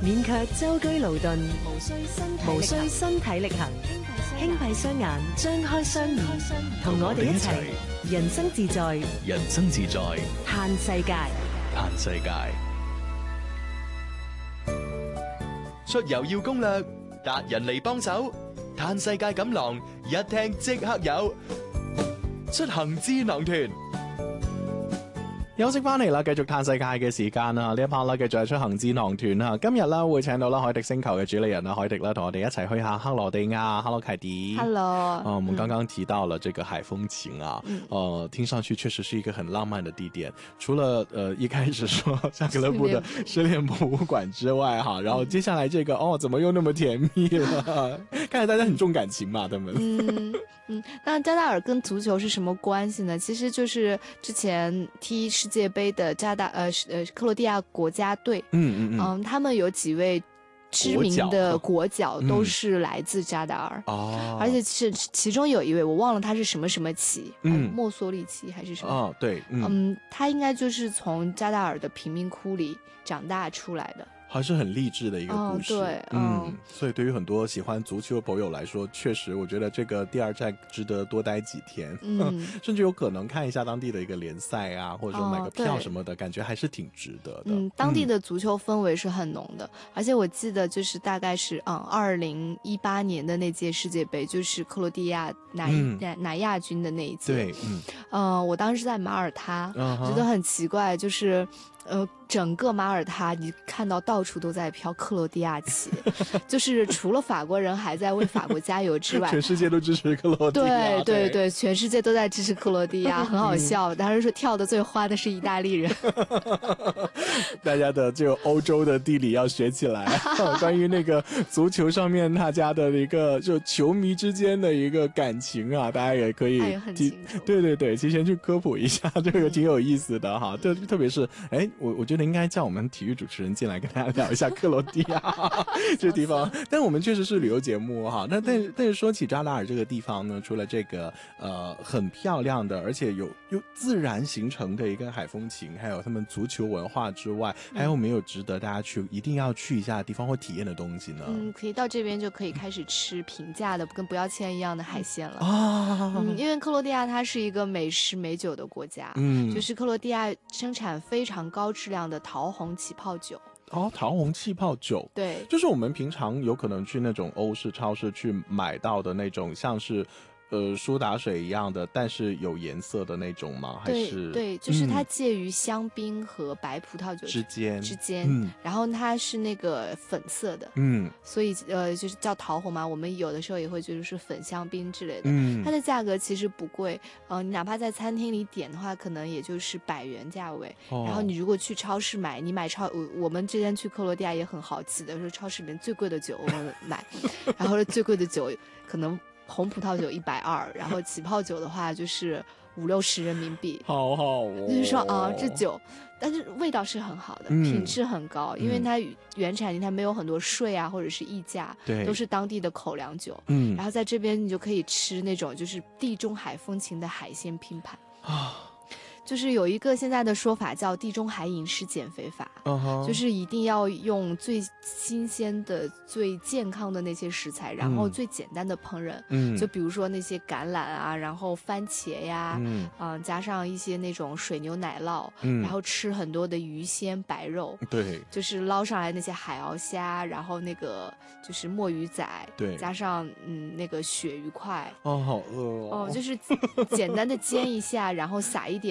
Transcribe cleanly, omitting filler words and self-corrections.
免卻舟車勞頓，無需身體力行，輕閉雙眼，張開雙耳，同我哋一齊人生自在， 人生自在， 嘆世界， 嘆世界。出遊要攻略，達人嚟幫手，嘆世界錦囊一聽即刻有，出行智囊團。 休息翻嚟啦，繼續嘆世界嘅時間啦，呢一 part 啦，繼續係出行智囊團啦。今日啦會請到啦海迪星球嘅主理人啦，海迪啦，同我哋一齊去下克羅地亞。Hello， 凱迪。 Hello。 我們剛剛提到了這個海風情啊，聽上去確實是一個很浪漫的地點。除了一開始說夏格勒布的失戀博物館之外，哈，然後接下來這個怎麼又那麼甜蜜了？看來大家很重感情嘛，他們。 那加達爾跟足球是什麼關係呢？其實就是之前踢世界杯的克羅地亞國家隊，他們有幾位知名的國腳都是來自加達爾，而且是其中有一位我忘了他是什麼什麼旗，墨索里奇還是什麼？ 對， 他應該就是從加達爾的貧民窟裏長大出來的。 還是很勵志的一個故事， 對， 所以對於很多喜歡足球的朋友來說，確實我覺得這個第二站值得多待幾天，甚至有可能看一下當地的一個聯賽啊，或者說買個票什麼的，感覺還是挺值得的。 當地的足球氛圍是很濃的，而且我記得就是大概是2018年的那屆世界杯，就是克羅地亞拿亞軍的那一屆， 對， 我當時在馬耳他，覺得很奇怪，就是整個馬耳他你看到到處都在飄克羅地亞旗，就是除了法國人還在為法國加油之外， 全世界都支持克羅地亞。 對，全世界都在支持克羅地亞，很好笑。當時說跳得最歡的是意大利人。 大家的就歐洲的地理要學起來。關於那個足球上面大家的一個就球迷之間的一個感情啊，大家也可以對，提前去科普一下，這個挺有意思的哈。特別是我覺得應該叫我們體育主持人進來跟大家聊一下克羅地亞這個地方。但我們確實是旅遊節目哈。但是說起扎達爾這個地方呢，除了這個很漂亮的，而且有自然形成的一個海風情，還有他們足球文化之外，還有沒有值得大家一定要去一下的地方或體驗的東西呢？ 可以到這邊就可以開始吃平價的跟不要錢一樣的海鮮了。因為克羅地亞它是一個美食美酒的國家，就是克羅地亞生產非常高質量的桃紅起泡酒。 桃紅氣泡酒， 對， 就是我們平常有可能去那種歐式超市去買到的那種，像是蘇打水一樣的，但是有顏色的那種嗎？還是對，就是它介於香檳和白葡萄酒之間，然後它是那個粉色的，所以就是叫桃紅嘛。我們有的時候也會覺得是粉香檳之類的，它的價格其實不貴，你哪怕在餐廳裡點的話，可能也就是100元價位。然後你如果去超市買，我們之前去克羅地亞也很好奇的，說超市裡面最貴的酒我們買，然後最貴的酒可能紅葡萄酒120，然後起泡酒的話就是50-60人民幣。 好好就是說這酒，但是味道是很好的，品質很高，因為它原產地它沒有很多稅啊，或者是溢價，都是當地的口糧酒。然後在這邊你就可以吃那種就是地中海風情的海鮮拼盤就是有一個現在的說法叫地中海飲食減肥法，就是一定要用最新鮮的最健康的那些食材，然後最簡單的烹飪，就比如說那些橄欖啊，然後番茄呀，加上一些那種水牛奶酪，然後吃很多的魚鮮白肉， 對， 就是撈上來那些海鰨蝦，然後那個就是墨魚仔，對，加上那個鱈魚塊， 好餓就是簡單的煎一下，然後撒一點